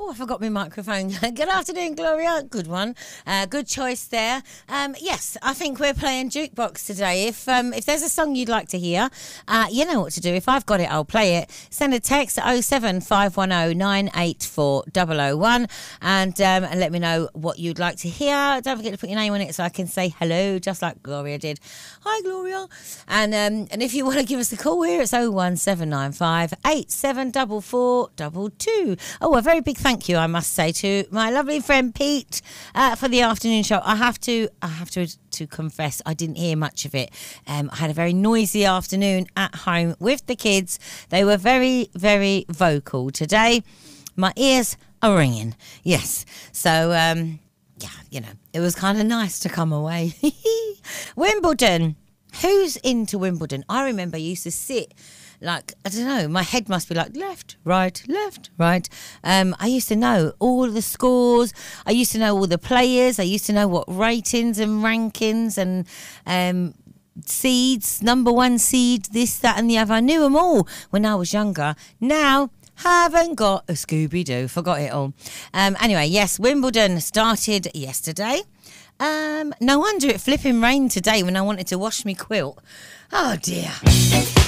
Oh, I forgot my microphone. Good afternoon, Gloria. Good one. Good choice there. Yes, I think we're playing Jukebox today. If there's a song you'd like to hear, you know what to do. If I've got it, I'll play it. Send a text at 07510 984 001 and let me know what you'd like to hear. Don't forget to put your name on it so I can say hello, just like Gloria did. Hi, Gloria. And if you want to give us a call here, it's 01795 874422. Oh, a very big thank you, I must say, to my lovely friend Pete for the afternoon show. I have to confess, I didn't hear much of it. I had a very noisy afternoon at home with the kids. They were very, very vocal today. My ears are ringing. Yes. So, yeah, you know, it was kind of nice to come away. Wimbledon. Who's into Wimbledon? I remember I used to sit like, I don't know, my head must be like left, right. I used to know all the scores. I used to know all the players. I used to know what ratings and rankings and seeds, number one seed, this, that and the other. I knew them all when I was younger. Now, haven't got a Scooby-Doo. Forgot it all. Anyway, yes, Wimbledon started yesterday. No wonder it flipping rained today when I wanted to wash my quilt. Oh, dear.